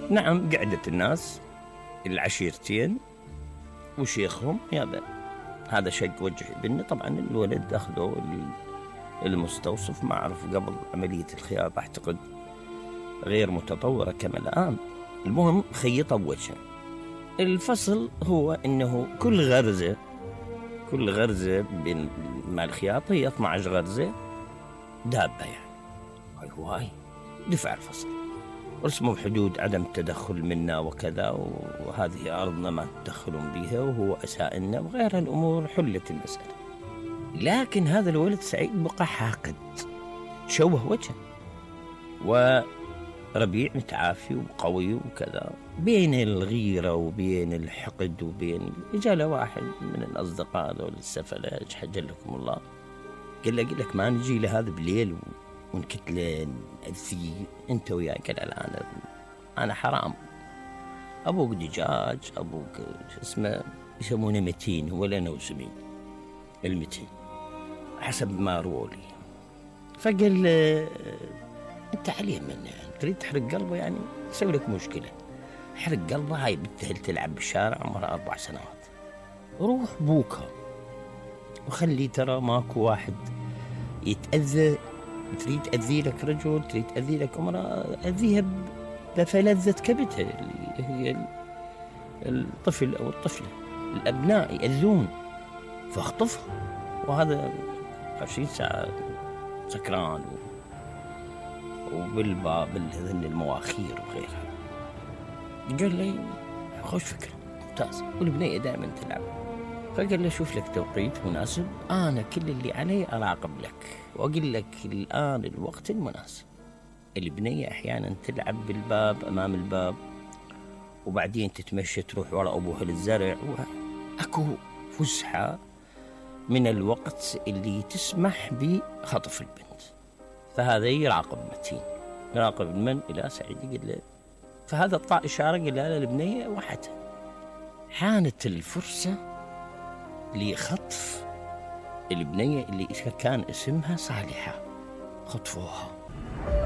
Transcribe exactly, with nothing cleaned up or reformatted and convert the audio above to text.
نعم، قعدت الناس العشيرتين وشيخهم، يابا هذا شق وجه ابني. طبعا الولد أخذوه المستوصف، ما أعرف قبل عملية الخياطة أعتقد غير متطورة كما الآن. المهم خيطوا وجهه. الفصل هو أنه كل غرزة كل غرزة مع الخياطة هي اثنتي عشرة غرزة دابة، يعني هاي هواي. دفع الفصل، رسموا حدود عدم التدخل منا وكذا، وهذه أرضنا ما تدخلون بها، وهو أسائلنا وغير الأمور، حلت المسألة. لكن هذا الولد سعيد بقى حاقد، شوه وجهه. وربيع متعافي وقوي وكذا، بين الغيرة وبين الحقد وبين إجا واحد من الأصدقاء ذول السفلة، حجلكم الله، قال له قال لك ما نجي لهذا بالليل ونكتله نأذيه أنت وياي؟ قال الآن أنا حرام، أبوك دجاج، أبوك اسمه يسمونه متين، هو لنا وسمين المتين حسب ما رولي. فقال أنت عليه من يعني تريد تحرق قلبه، يعني يسوي لك مشكلة، حرق قلبه. هاي بنته تلعب بالشارع عمرها أربع سنوات، روح بوكا وخلي ترى ماكو واحد يتأذى. تريد تأذي لك رجل، تريد تأذي لك امرأة، أذيها بفلذة كبتها اللي هي الطفل أو الطفلة. الأبناء يأذون فاخطفها، وهذا عشرين ساعة سكران وبالباب بالهذن المواخير وغيرها. قال لي خوش فكرة ممتاز، والبنية دائما تلعب. فقال له شوف لك توقيت مناسب، أنا كل اللي علي أراقب لك وأقول لك الآن الوقت المناسب. البنية أحيانا تلعب بالباب أمام الباب، وبعدين تتمشى تروح وراء أبوها للزرع، وأكو فسحة من الوقت اللي تسمح بخطف البنت. فهذا يراقب متين، يراقب من إلى سعيد. يقول له فهذا الطاء إشارة قال له البنية وحدها. حانت الفرصة لخطف البنية اللي كان اسمها صالحة، خطفوها